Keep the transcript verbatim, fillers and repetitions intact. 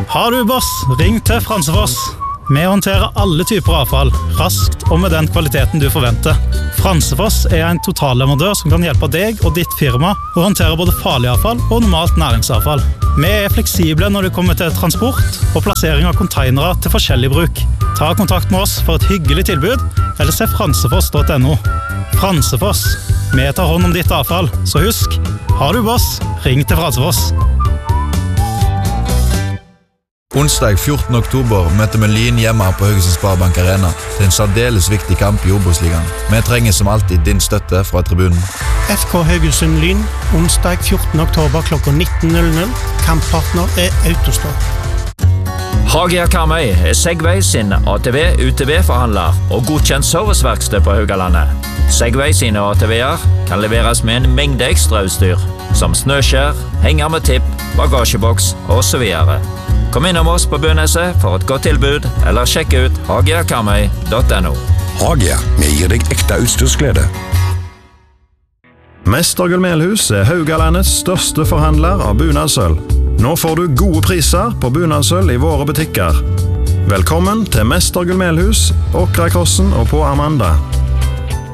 Har du boss, ring til Fransefoss. Vi håndterer alle typer avfall, raskt og med den kvaliteten du forventer. Fransefoss er en totalleverandør som kan hjelpe deg og ditt firma å håndtere både farlig avfall og normalt næringsavfall. Vi er fleksible når det kommer til transport og plassering av konteinere til forskjellig bruk. Ta kontakt med oss for et hyggelig tilbud, eller se fransefoss punktum no. Fransefoss, vi tar hånd om ditt avfall, så husk, har du boss, ring til Fransefoss. Onsdag fjortende oktober møter vi Lyn hjemme på Haugesund Sparebank Arena. Det er en særdeles viktig kamp i Obos-ligaen. Vi trenger som alltid din støtte fra tribunen. F K Haugesund Lyn, onsdag fjortende oktober klokka nitten null null. Kamppartner er Autostore. Hagia Karmøy er Segway sin A T V U T V-forhandler og godkjent serviceverksted på Haugalandet. Segway sine A T V-er kan leveres med en mengde ekstrautstyr, som snøskjær, henger med tipp, bagasjeboks og så videre. Kom innom oss på Bøneset for et godt tilbud, eller sjekk ut hagia karmøy punktum no. Hagia, vi gir deg ekte utstyrsglede. Mestergull Melhus er Haugalandets største forhandler av bunadsøl. Nå får du gode priser på bunadsøl i våre butikker. Velkommen til Mestergull Melhus, Åkrakrossen og på Amanda.